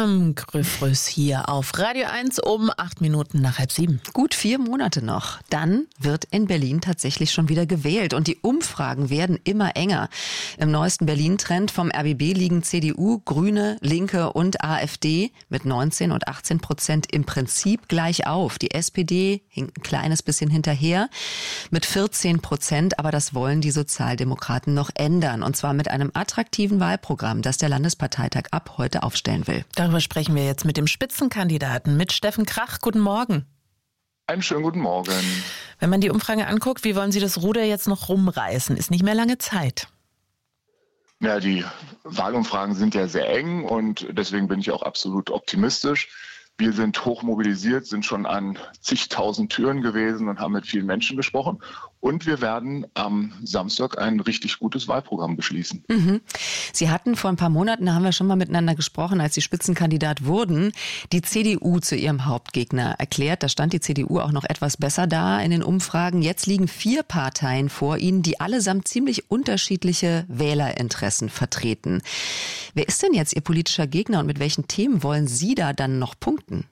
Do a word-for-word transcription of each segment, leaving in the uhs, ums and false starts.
Madame Grüffrös hier auf Radio eins um acht Minuten nach halb sieben. Gut vier Monate noch. Dann wird in Berlin tatsächlich schon wieder gewählt und die Umfragen werden immer enger. Im neuesten Berlin-Trend vom R B B liegen C D U, Grüne, Linke und AfD mit neunzehn und achtzehn Prozent im Prinzip gleich auf. Die S P D hinkt ein kleines bisschen hinterher mit vierzehn Prozent, aber das wollen die Sozialdemokraten noch ändern. Und zwar mit einem attraktiven Wahlprogramm, das der Landesparteitag ab heute aufstellen will. Darüber sprechen wir jetzt mit dem Spitzenkandidaten, mit Steffen Krach. Guten Morgen. Einen schönen guten Morgen. Wenn man die Umfrage anguckt, wie wollen Sie das Ruder jetzt noch rumreißen? Ist nicht mehr lange Zeit. Ja, die Wahlumfragen sind ja sehr eng und deswegen bin ich auch absolut optimistisch. Wir sind hoch mobilisiert, sind schon an zigtausend Türen gewesen und haben mit vielen Menschen gesprochen. Und wir werden am Samstag ein richtig gutes Wahlprogramm beschließen. Mhm. Sie hatten vor ein paar Monaten, da haben wir schon mal miteinander gesprochen, als Sie Spitzenkandidat wurden, die C D U zu Ihrem Hauptgegner erklärt. Da stand die C D U auch noch etwas besser da in den Umfragen. Jetzt liegen vier Parteien vor Ihnen, die allesamt ziemlich unterschiedliche Wählerinteressen vertreten. Wer ist denn jetzt Ihr politischer Gegner und mit welchen Themen wollen Sie da dann noch punkten?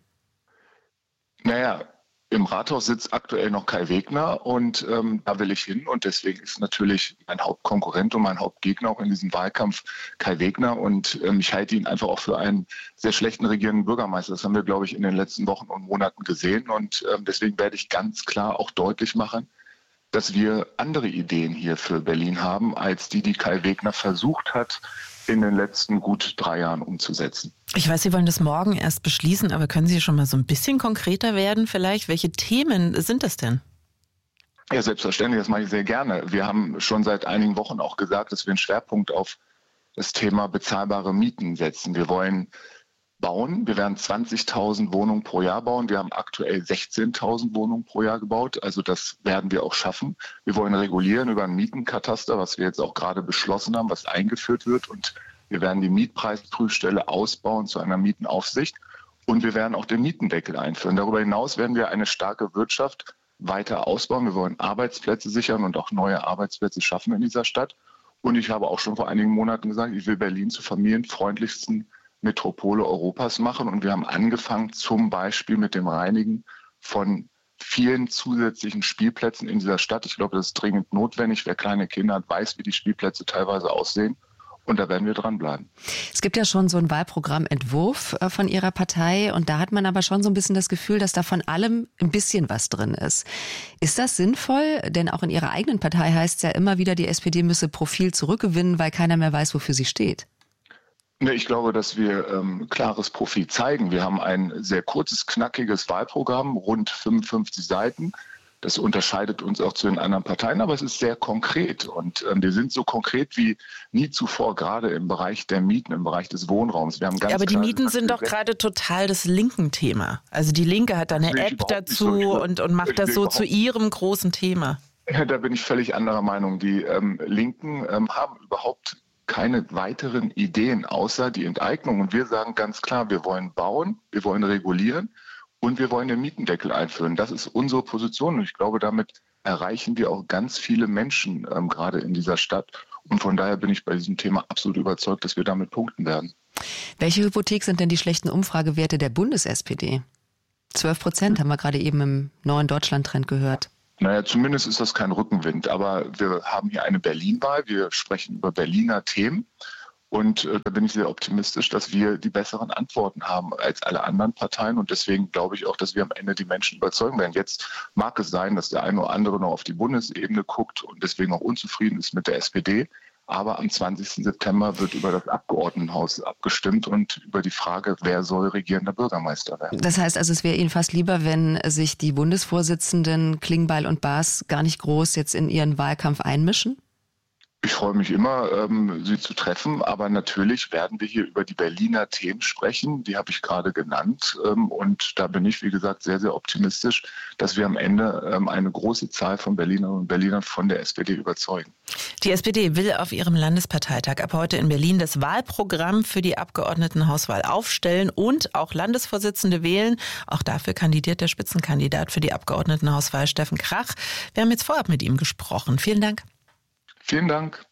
Naja, im Rathaus sitzt aktuell noch Kai Wegner und ähm, da will ich hin und deswegen ist natürlich mein Hauptkonkurrent und mein Hauptgegner auch in diesem Wahlkampf Kai Wegner und ähm, ich halte ihn einfach auch für einen sehr schlechten regierenden Bürgermeister. Das haben wir, glaube ich, in den letzten Wochen und Monaten gesehen und ähm, deswegen werde ich ganz klar auch deutlich machen, dass wir andere Ideen hier für Berlin haben, als die, die Kai Wegner versucht hat, in den letzten gut drei Jahren umzusetzen. Ich weiß, Sie wollen das morgen erst beschließen, aber können Sie schon mal so ein bisschen konkreter werden vielleicht? Welche Themen sind das denn? Ja, selbstverständlich, das mache ich sehr gerne. Wir haben schon seit einigen Wochen auch gesagt, dass wir einen Schwerpunkt auf das Thema bezahlbare Mieten setzen. Wir wollen bauen. Wir werden zwanzigtausend Wohnungen pro Jahr bauen. Wir haben aktuell sechzehntausend Wohnungen pro Jahr gebaut. Also das werden wir auch schaffen. Wir wollen regulieren über ein Mietenkataster, was wir jetzt auch gerade beschlossen haben, was eingeführt wird. Und wir werden die Mietpreisprüfstelle ausbauen zu einer Mietenaufsicht. Und wir werden auch den Mietendeckel einführen. Darüber hinaus werden wir eine starke Wirtschaft weiter ausbauen. Wir wollen Arbeitsplätze sichern und auch neue Arbeitsplätze schaffen in dieser Stadt. Und ich habe auch schon vor einigen Monaten gesagt, ich will Berlin zur familienfreundlichsten Metropole Europas machen und wir haben angefangen zum Beispiel mit dem Reinigen von vielen zusätzlichen Spielplätzen in dieser Stadt. Ich glaube, das ist dringend notwendig. Wer kleine Kinder hat, weiß, wie die Spielplätze teilweise aussehen und da werden wir dranbleiben. Es gibt ja schon so einen Wahlprogrammentwurf von Ihrer Partei und da hat man aber schon so ein bisschen das Gefühl, dass da von allem ein bisschen was drin ist. Ist das sinnvoll? Denn auch in Ihrer eigenen Partei heißt es ja immer wieder, die S P D müsse Profil zurückgewinnen, weil keiner mehr weiß, wofür sie steht. Ich glaube, dass wir ähm, klares Profil zeigen. Wir haben ein sehr kurzes, knackiges Wahlprogramm, rund fünfundfünfzig Seiten. Das unterscheidet uns auch zu den anderen Parteien, aber es ist sehr konkret. Und ähm, wir sind so konkret wie nie zuvor, gerade im Bereich der Mieten, im Bereich des Wohnraums. Wir haben ganz ja, aber die klar Mieten gesagt, sind doch gerade total das linken Thema. Also die Linke hat da eine App dazu so und, und macht das so zu ihrem großen Thema. Ja, da bin ich völlig anderer Meinung. Die ähm, Linken ähm, haben überhaupt keine weiteren Ideen außer die Enteignung. Und wir sagen ganz klar, wir wollen bauen, wir wollen regulieren und wir wollen den Mietendeckel einführen. Das ist unsere Position und ich glaube, damit erreichen wir auch ganz viele Menschen ähm, gerade in dieser Stadt. Und von daher bin ich bei diesem Thema absolut überzeugt, dass wir damit punkten werden. Welche Hypothek sind denn die schlechten Umfragewerte der Bundes-S P D? zwölf Prozent haben wir gerade eben im neuen Deutschland-Trend gehört. Naja, zumindest ist das kein Rückenwind, aber wir haben hier eine Berlin-Wahl, wir sprechen über Berliner Themen und äh, da bin ich sehr optimistisch, dass wir die besseren Antworten haben als alle anderen Parteien und deswegen glaube ich auch, dass wir am Ende die Menschen überzeugen werden. Jetzt mag es sein, dass der eine oder andere noch auf die Bundesebene guckt und deswegen auch unzufrieden ist mit der S P D, aber am zwanzigsten September wird über das Abgeordnetenhaus abgestimmt und über die Frage, wer soll regierender Bürgermeister werden. Das heißt also, es wäre Ihnen fast lieber, wenn sich die Bundesvorsitzenden Klingbeil und Baas gar nicht groß jetzt in ihren Wahlkampf einmischen? Ich freue mich immer, ähm, Sie zu treffen, aber natürlich werden wir hier über die Berliner Themen sprechen, die habe ich gerade genannt ähm, und da bin ich, wie gesagt, sehr, sehr optimistisch, dass wir am Ende ähm, eine große Zahl von Berlinerinnen und Berlinern von der S P D überzeugen. Die S P D will auf ihrem Landesparteitag ab heute in Berlin das Wahlprogramm für die Abgeordnetenhauswahl aufstellen und auch Landesvorsitzende wählen. Auch dafür kandidiert der Spitzenkandidat für die Abgeordnetenhauswahl Steffen Krach. Wir haben jetzt vorab mit ihm gesprochen. Vielen Dank. Vielen Dank.